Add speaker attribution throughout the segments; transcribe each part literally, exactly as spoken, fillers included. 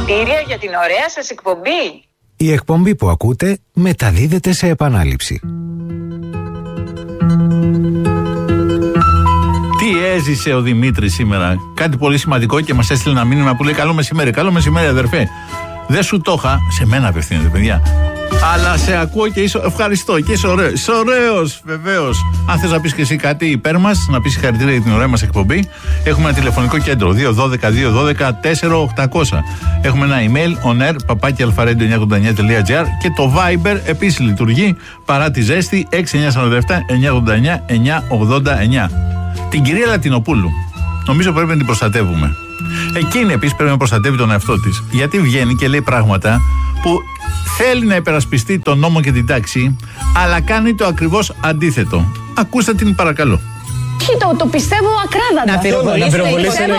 Speaker 1: Συγχαρητήρια για την ωραία σας εκπομπή.
Speaker 2: Η εκπομπή που ακούτε μεταδίδεται σε επανάληψη.
Speaker 3: Τι έζησε ο Δημήτρης σήμερα? Κάτι πολύ σημαντικό και μας έστειλε ένα μήνυμα που λέει: Καλό μεσημέρι, καλό μεσημέρι, αδερφέ. Δεν σου το είχα, σε μένα απευθύνεται, παιδιά. Αλλά σε ακούω και είσαι, ευχαριστώ και είσαι ωραίος. Είσαι ωραίος, βεβαίως. Αν θες να πεις και εσύ κάτι υπέρ μας, να πεις συγχαρητήρια για την ωραία μας εκπομπή, έχουμε ένα τηλεφωνικό κέντρο δύο ένα δύο δύο ένα δύο τέσσερα οκτακόσια. Έχουμε ένα email onair παπάκι αλφαρέντιο εννιακόσια ογδόντα εννιά τελεία τζι άρ και το Viber επίσης λειτουργεί παρά τη ζέστη έξι εννιά τέσσερα επτά εννιακόσια ογδόντα εννιά εννιακόσια ογδόντα εννιά. Την κυρία Λατινοπούλου, νομίζω πρέπει να την προστατεύουμε. Εκείνη επίσης πρέπει να προστατεύει τον εαυτό της. Γιατί βγαίνει και λέει πράγματα που θέλει να υπερασπιστεί τον νόμο και την τάξη, αλλά κάνει το ακριβώς αντίθετο. Ακούστε την παρακαλώ.
Speaker 4: Το, το πιστεύω ακράδαντα.
Speaker 5: Να πυροβολήσει ένα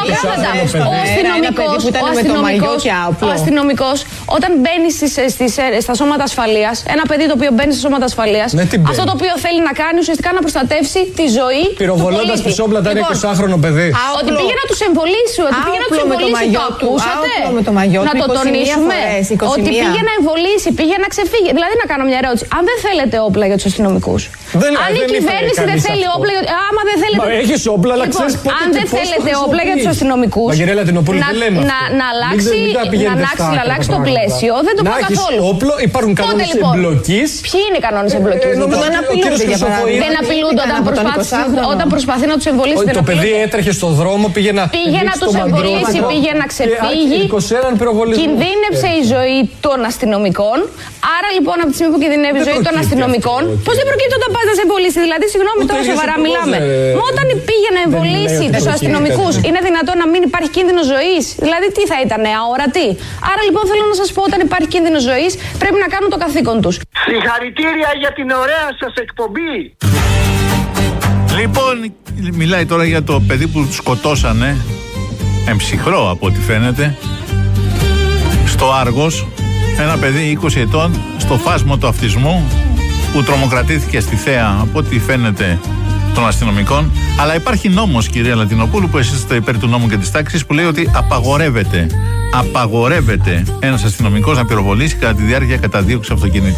Speaker 4: ο αστυνομικός, όταν μπαίνει στις, στις, στα σώματα ασφαλείας, ένα παιδί το οποίο μπαίνει στα σώματα ασφαλείας, ναι, αυτό το οποίο θέλει να κάνει ουσιαστικά να προστατεύσει τη ζωή.
Speaker 5: Πυροβολώντας τις όπλα τα εικοσάχρονο παιδί.
Speaker 4: Ότι πήγε να τους εμβολήσει, ότι πήγε να τους εμβολήσει. Το ακούσατε? Να το τονίσουμε. Ότι πήγε να εμβολήσει, πήγε να ξεφύγει. Δηλαδή να κάνω μια ερώτηση. Αν δεν θέλετε όπλα για τους αστυνομικούς, αν η κυβέρνηση δεν θέλει όπλα, άμα δεν θέλετε.
Speaker 5: Μα έχεις όπλα, αλλά
Speaker 4: λοιπόν,
Speaker 5: ξέρεις πότε
Speaker 4: αν δεν θέλετε όπλα για τους αστυνομικούς,
Speaker 5: να,
Speaker 4: να, να, να αλλάξει, να αλλάξει, να αλλάξει το πλαίσιο, δεν το πω καθόλου.
Speaker 5: Όπλο, υπάρχουν κανόνες
Speaker 4: λοιπόν,
Speaker 5: εμπλοκής.
Speaker 4: Ποιοι είναι οι κανόνες εμπλοκής?
Speaker 5: Ε, δεν απειλούνται, για παράδειγμα.
Speaker 4: Δεν απειλούνται όταν προσπαθεί να τους εμβολήσει.
Speaker 5: Το παιδί έτρεχε στον δρόμο, πήγε να
Speaker 4: πήγε να τους εμβολήσει, πήγε να ξεφύγει. Κινδύνευσε η ζωή των αστυνομικών. Άρα λοιπόν από τη στιγμή που κινδυνεύει η ζωή των αστυνομικών, πώς δεν προκύπτει όταν πας να σε εμβολήσει? Δηλαδή, συγγνώμη, τώρα σοβαρά μιλάμε. Μα όταν πήγε να εμβολήσει τους αστυνομικούς, είναι δυνατόν να μην υπάρχει κίνδυνος ζωής? Δηλαδή, τι θα ήταν, αόρατη? Άρα λοιπόν θέλω να σας πω, όταν υπάρχει κίνδυνος ζωής, πρέπει να κάνουν το καθήκον τους.
Speaker 6: Συγχαρητήρια για την ωραία σας εκπομπή.
Speaker 3: Λοιπόν, μιλάει τώρα για το παιδί που σκοτώσανε, εμψυχρό από ό,τι φαίνεται, στο Άργος. Ένα παιδί είκοσι ετών στο φάσμα του αυτισμού που τρομοκρατήθηκε στη Θέα, από ό,τι φαίνεται, των αστυνομικών. Αλλά υπάρχει νόμος, κυρία Λατινοπούλου, που εσείς είστε υπέρ του νόμου και της τάξης, που λέει ότι απαγορεύεται, απαγορεύεται ένας αστυνομικός να πυροβολήσει κατά τη διάρκεια καταδίωξης αυτοκινήτου.